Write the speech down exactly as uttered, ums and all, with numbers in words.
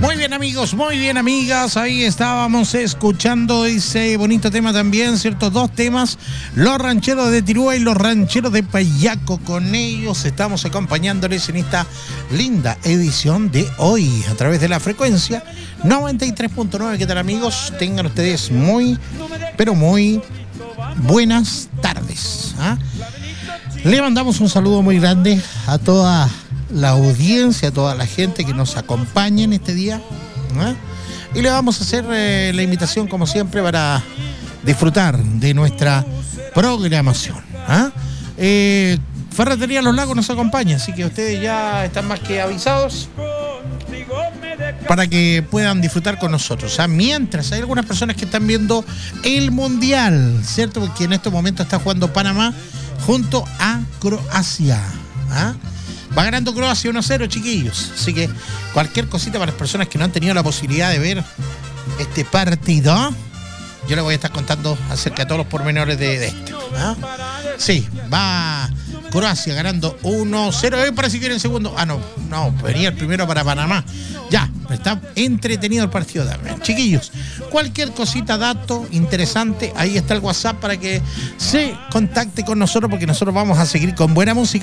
Muy bien, amigos, muy bien, amigas. Ahí estábamos escuchando ese bonito tema también, ¿cierto? Dos temas, los rancheros de Tirúa y los rancheros de Payaco. Con ellos estamos acompañándoles en esta linda edición de hoy a través de la frecuencia noventa y tres punto nueve. ¿Qué tal, amigos? Tengan ustedes muy, pero muy buenas tardes. ¿Ah? Le mandamos un saludo muy grande a toda la audiencia, a toda la gente que nos acompaña en este día, ¿eh? Y le vamos a hacer eh, la invitación, como siempre, para disfrutar de nuestra programación, ¿eh? Eh, Ferretería Los Lagos nos acompaña, así que ustedes ya están más que avisados para que puedan disfrutar con nosotros, ¿eh? Mientras hay algunas personas que están viendo el Mundial, ¿cierto? Porque en estos momentos está jugando Panamá junto a Croacia, ¿eh? Va ganando Croacia uno a cero, chiquillos. Así que cualquier cosita para las personas que no han tenido la posibilidad de ver este partido, yo les voy a estar contando acerca de todos los pormenores de, de este. ¿Ah? Sí, va Croacia ganando uno a cero. Eh, parece que era el segundo. Ah, no, no, venía el primero para Panamá. Ya, está entretenido el partido también. Chiquillos, cualquier cosita, dato interesante, ahí está el WhatsApp para que se contacte con nosotros, porque nosotros vamos a seguir con buena música.